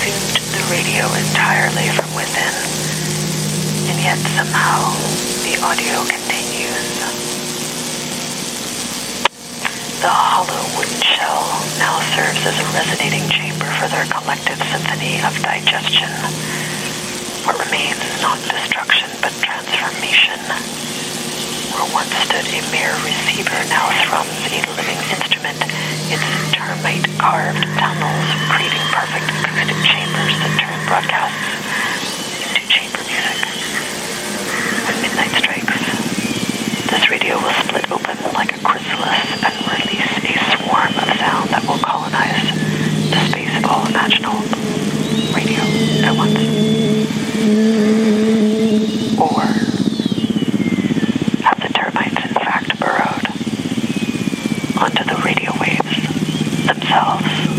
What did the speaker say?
tuned the radio entirely from within, and yet somehow the audio continues. The hollow wooden shell now serves as a resonating chamber for their collective symphony of digestion. What remains is not destruction, but transformation. Where once stood a mere receiver, now thrums a living instrument, its termite-carved tunnels creating perfect acoustic chambers that turn broadcasts into chamber music. When midnight strikes, this radio will split open like a chrysalis and release a swarm of sound that will colonize the space of all imaginable radio at once. Or have the termites in fact burrowed onto the radio waves themselves?